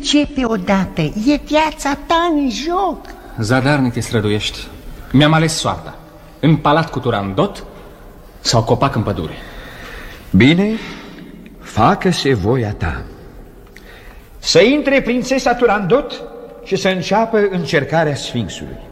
Începe odată, e viața ta în joc. Zadarnic te străduiești. Mi-am ales soarta. În palat cu Turandot sau copac în pădure. Bine, facă-se voia ta. Să intre prințesa Turandot și să înceapă încercarea Sfinxului.